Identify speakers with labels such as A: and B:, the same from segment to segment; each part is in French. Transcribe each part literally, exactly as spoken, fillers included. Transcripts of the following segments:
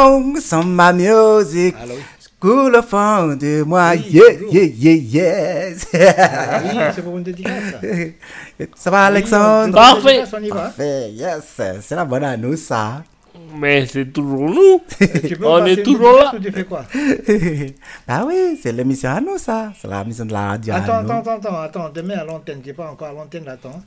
A: song, some my music.
B: Alors,
A: Cool au fond de moi,
B: Oui,
A: yeah,
B: toujours.
A: yeah, yeah, yes.
B: oui, c'est pour une dédicace.
A: Ça va, Alexandre?
C: Parfait.
B: On y va.
A: Parfait, yes. C'est la bonne annonce, ça.
C: Mais c'est toujours nous.
B: Tu peux
C: On
B: passer
C: est
B: une
C: toujours
B: dédicace
C: là.
B: ou tu fais quoi?
A: Bah oui, c'est l'émission à nous, ça. C'est la mission de la radio à
B: Attends,
A: nous.
B: attends, attends, attends. Demain à l'antenne, tu n'es pas encore à l'antenne, là, attends.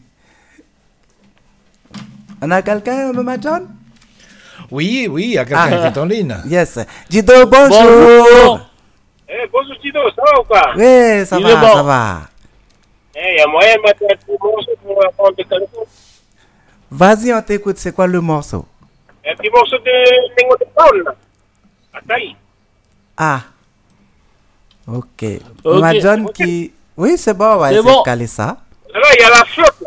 A: On a quelqu'un, Maman John?
B: Oui, oui, il y a quelqu'un
A: Ah.
B: qui est en ligne.
A: Yes. Dido, bonjour.
C: Bonjour.
D: Eh, bonjour Tito, ça va ou pas?
A: Oui, ça
C: Il
A: va,
C: est bon.
A: ça va.
D: Eh, il y a moyen de mettre un petit morceau pour apprendre de téléphone.
A: Vas-y, on t'écoute. C'est quoi le morceau?
D: Un petit morceau de Lingo de Paul, là. À taille.
A: Ah. Ok.
C: Ok.
A: Maman John qui... Oui, c'est bon, on va
C: C'est
A: essayer
C: bon.
A: de caler ça.
D: Là, il y a la flotte,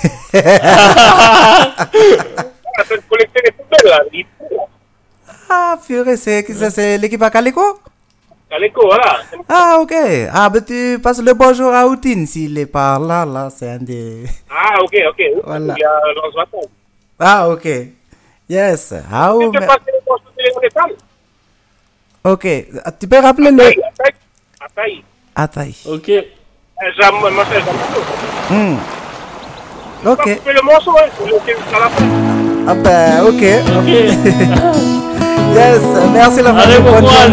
D: là. On a fait collecter les poubelles, là. Les poubelles, là.
A: Ah, purée, c'est, c'est, c'est l'équipe à Calico?
D: Calico, voilà.
A: Ah, ok. Ah, ben tu passes le bonjour à Outine s'il est par là, là, c'est un des...
D: Ah, ok, ok.
A: Voilà.
D: Il y a Lance Vaton.
A: Ah, ok. Yes. Ah,
D: Tu
A: oh,
D: peux
A: mais-
D: passer le morceau de Lingo de Paul?
A: ok. Ah, tu peux rappeler
D: À
A: le...
D: taille, à taille. À taille.
A: Attends.
C: Ok.
D: Eh, j'aime, moi, c'est j'aime.
A: Hmm.
D: Tu
A: Ok.
D: peux couper le morceau, hein. C'est le c'est à la fin.
A: Ah ben, ok.
C: Ok.
A: Yes. Merci la
C: Allez,
A: famille.
C: bon
A: Bonne
C: courage.
A: journée.